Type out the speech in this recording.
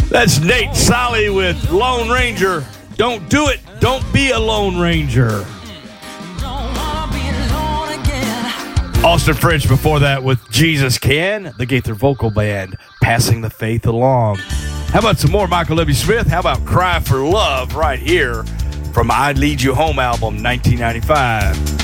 That's Nate Solly with Lone Ranger. Don't do it. Don't be a Lone Ranger. Austin French before that with Jesus Can, the Gaither Vocal Band, Passing the Faith Along. How about some more Michael W. Smith? How about Cry for Love right here from I'd Lead You Home album, 1995.